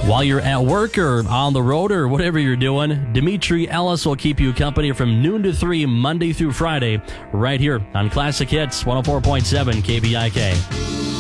While you're at work or on the road or whatever you're doing, Dimitri Ellis will keep you company from noon to 3 Monday through Friday right here on Classic Hits 104.7 KBIK.